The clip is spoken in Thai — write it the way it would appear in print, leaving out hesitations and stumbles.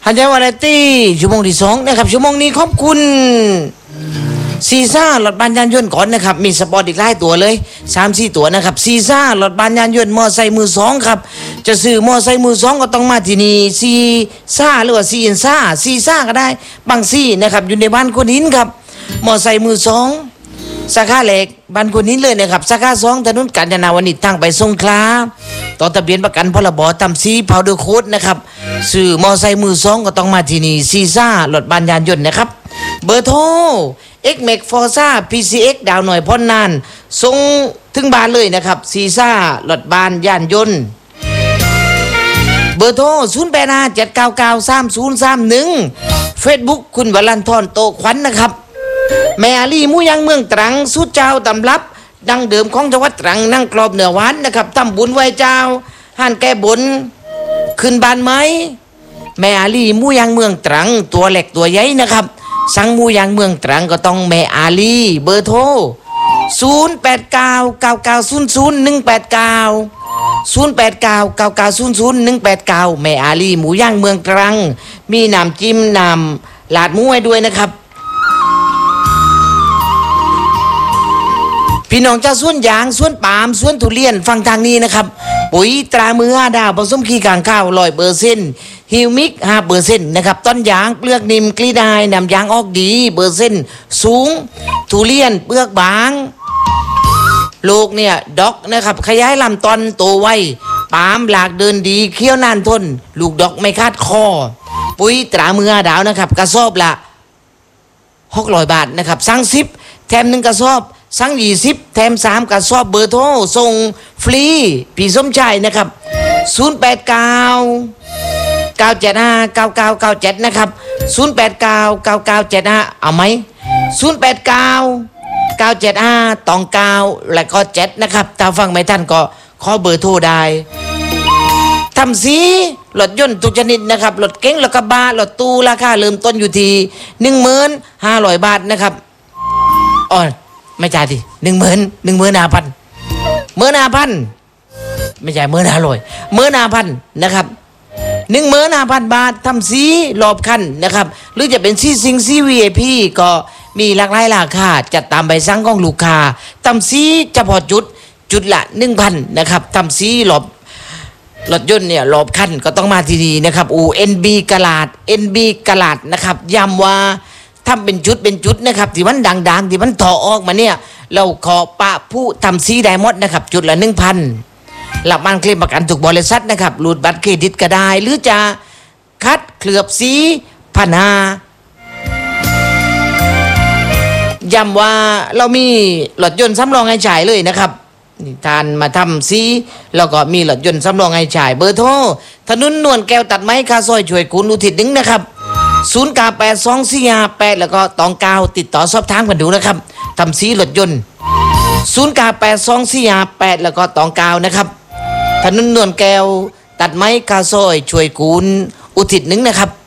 ฮันใจวาไรตี้ชั่วโมงที่2นะครับชั่วโมงนี้ขอบคุณซีซ่ารถบัสยานยนต์ก่อนนะครับมีสปอร์ตอีกหลายตัวเลย 3-4 ตัวนะครับซีซ่ารถบัสยานยนต์มอไซค์มือ2ครับจะซื้อมอไซค์มือ2ก็ต้องมาที่นี่ซีซ่าหรือว่าซีเอ็นซ่าซีซ่าก็ได้บางซีนะครับอยู่ในบ้านคนหินครับมอไซค์มือ2สาขาเหล็กบ้านคนหินเลยนะครับสาขา2ถนนกาญจนาวนิชทางไปสงขลาต่อทะเบียนประกันพรบตำซีพาวเดอร์โค้ดนะครับซื้อมอไซค์มือ2ก็ต้องมาที่นี่ซีซ่ารถบัสยานยนต์นะครับเบอร์โทรX Max Forza PCX ดาวหน่อยพ้นนานส่งถึงบ้านเลยนะครับซีซ่ารถบ้านย่านยนต์เบอร์โทร0857993031 Facebook คุณวรันทรโตขวัญ นะครับแม่อาลีหมูยังเมืองตรังสุดเจ้าตำรับดังเดิมของจังหวัดตรังนั่งกรอบเหนือหวานนะครับทำบุญไหว้เจ้าห่านแก้บนขึ้นบ้านไหมแม่อาลีหมูยังเมืองตรังตัวเล็กตัวใหญ่นะครับสั่งหมูย่างเมืองตรังก็ต้องแม่อาลีเบอร์โทร0899900189 แม่อาลีหมูย่างเมืองตรังมีน้ำจิ้มน้ำลาดหมูให้ด้วยนะครับพี่น้องเจ้าสวนยางสวนปาล์มสวนทุเรียนฟังทางนี้นะครับปุ๋ยตรามือ5 ดาวผสมขี้กางข้าว100%ฮิวมิก 5% นะครับต้นยางเปลือกนิ่มกลีดายนำยางออกดี%สูงทุเรียนเปลือกบางลูกเนี่ยดอกนะครับขยายลำต้นโตไวปาล์มหลากเดินดีเคี้ยวนานทนลูกดอกไม่คาดคอปุ๋ยตรามือ5 ดาวนะครับกระสอบละ600 บาทนะครับสั่ง10แถม1กระสอบสั่ง20แถม3กระสอบเบอร์โทรส่งฟรีพี่สมชายนะครับ0899759997นะครับ08999975เอาไหม08997529และก็7นะครับถ้าฟังไม่ทันก็ขอเบอร์โทรได้ทำสีรถยนต์ทุกชนิดนะครับรถเก๋งรถกระบะรถตู้ราคาเริ่มต้นอยู่ที่ 15,000 บาทนะครับอ๋อไม่จ่ายดิ15,000 ไม่ใช่15,000นะครับ15,000 บาททำสีรอบคันนะครับหรือจะเป็นซีซิงซี VIP ก็มีหลากหลายราคาจัดตามใบสั่งของลูกค้าทำสีเฉพาะจุดละ 1,000 นะครับทำสีรถยนต์เนี่ยรอบคันก็ต้องมาที่นี่นะครับNB กะลาดนะครับย้ำว่าทำเป็นจุดนะครับที่มันดังๆที่มันต่อออกมาเนี่ยเราขอปะผู้ทำสีได้หมดนะครับจุดละ 1,000 หลับมันเคลมประกันถูกบริษัทนะครับรูดบัตรเครดิตก็ได้หรือจะคัดเคลือบสี1,500ย้ำว่าเรามีรถยนต์สำรองให้จ่ายเลยนะครับทานมาทำสีแล้วก็มีรถยนต์สำรองให้จ่ายเบอร์โทรถนนนวลแก้วตัดไม้คาซอยช่วยคุณอุทิศ1นะครับ098248แล้วก็29ติดต่อสอบถามกันดูนะครับทำสีรถยนต์098248แล้วก็29นะครับถนนนวลแก้วตัดไม้คาซอยช่วยคุณอุทิศ1นะครับ